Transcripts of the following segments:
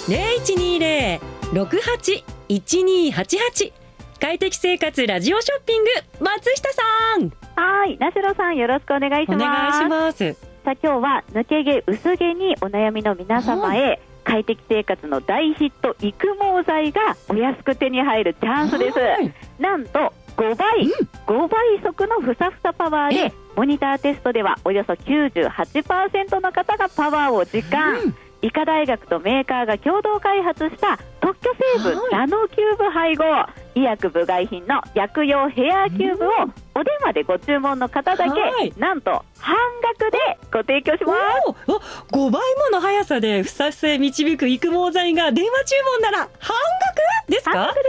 0120-68-1288快適生活ラジオショッピング、松下さん。 はい、ナシロさんよろしくお願いします。 お願いします。 さあ今日は抜け毛薄毛にお悩みの皆様へ、快適生活の大ヒット育毛剤がお安く手に入るチャンスです。なんと5倍速のふさふさパワーで、モニターテストではおよそ 98% の方がパワーを実感。医科大学とメーカーが共同開発した特許成分ナノキューブ配合、医薬部外品の薬用ヘアキューブをお電話でご注文の方だけ、なんと半額でご提供します。 5倍もの速さでふさふさへ導く育毛剤が電話注文なら半額ですか？ 半額です。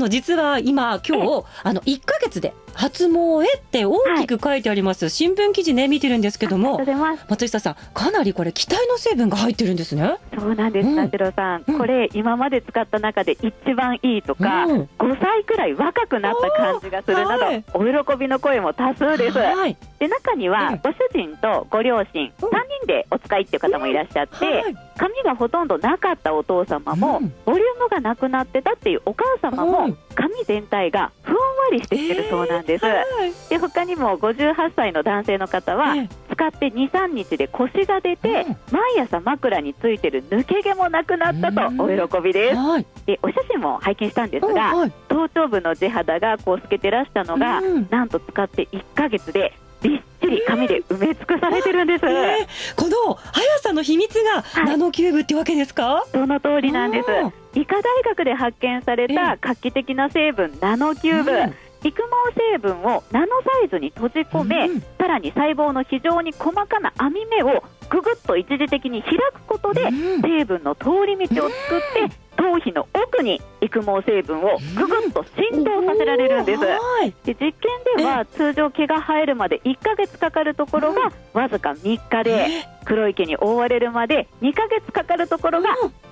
実は今日1ヶ月で発毛へって大きく書いてあります、新聞記事ね見てるんですけども、松下さんかなりこれ期待の成分が入ってるんですね。 そうなんです、ナシロさん、これ今まで使った中で一番いいとか、5歳くらい若くなった感じがするなど、お喜びの声も多数です。で中にはご主人とご両親3人でお使いっていう方もいらっしゃって、髪がほとんどなかったお父様も、ボリュームがなくなってたっていうお母様も、髪全体がふんわりしてきてるそうなんです。で他にも58歳の男性の方は、使って 2,3 日で腰が出て、毎朝枕についてる抜け毛もなくなったとお喜びです。でお写真も拝見したんですが、頭頂部の地肌がこう透けてらしたのが、なんと使って1ヶ月でびっちり髪で埋め尽くされてるんです。 この速さの秘密がナノキューブってわけですか？ その通りなんです。医科大学で発見された画期的な成分ナノキューブ、育毛成分をナノサイズに閉じ込め、さらに細胞の非常に細かな網目をぐぐっと一時的に開くことで、成分の通り道を作って頭皮の奥に育毛成分をぐぐっと浸透させられるんです。で実験では通常毛が生えるまで1ヶ月かかるところがわずか3日で、黒い毛に覆われるまで2ヶ月かかるところが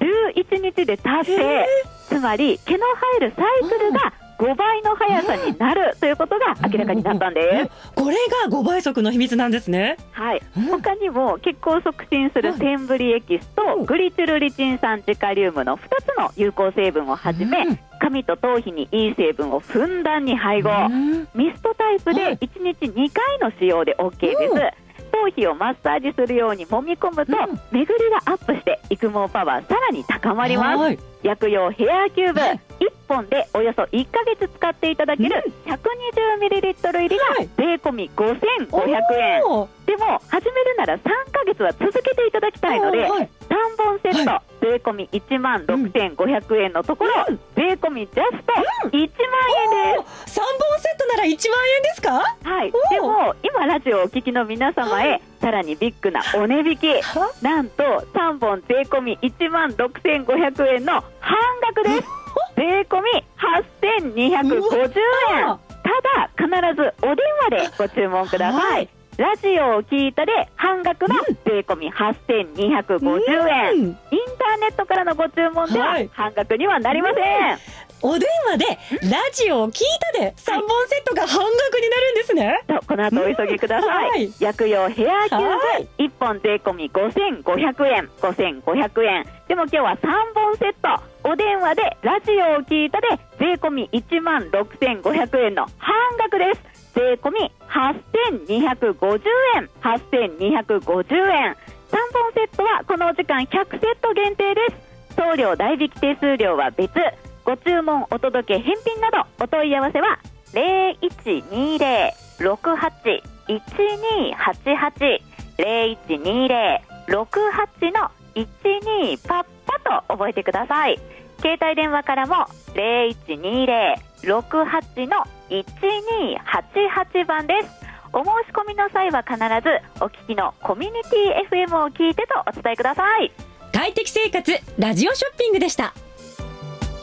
11日で達成。つまり毛の生えるサイクルが5倍の速さになるということが明らかになったんです。 これが5倍速の秘密なんですね。 はい、他にも血行を促進するセンブリエキスとグリチュルリチン酸ジカリウムの2つの有効成分をはじめ、髪と頭皮にいい成分をふんだんに配合。ミストタイプで1日2回の使用で OK です。頭皮をマッサージするように揉み込むと、巡りがアップして育毛パワーさらに高まります。薬用ヘアキューブ、1本でおよそ1ヶ月使っていただける 120ml 入りが税込み5500円。でも始めるなら3ヶ月は続けていただきたいので、3本セット税込み16500円のところ、税込みジャスト1万円です。 3本セットなら1万円ですか？ はい。でも今ラジオをお聞きの皆様へ、さらにビッグなお値引き、なんと3本税込み16500円の半額です。税込み8250円。ただ必ずお電話でご注文ください。ラジオを聞いたで半額の税込み8250円。インターネットからのご注文では半額にはなりません。 お電話でラジオを聞いたで3本セットが半額になるんですね。 この後お急ぎください。薬用ヘアキューブ1本税込み5500円。でも今日は3本セット、お電話でラジオを聞いたで税込み16500円の半額です。税込み8250円。3本セットはこのお時間100セット限定です。送料代引き手数料は別。ご注文お届け返品などお問い合わせは 0120-68-1288 0120-68-12パッパと覚えてください。携帯電話からも 0120-68-1288 番です。お申し込みの際は必ずお聞きのコミュニティ FM を聞いてとお伝えください。 快適生活ラジオショッピングでした。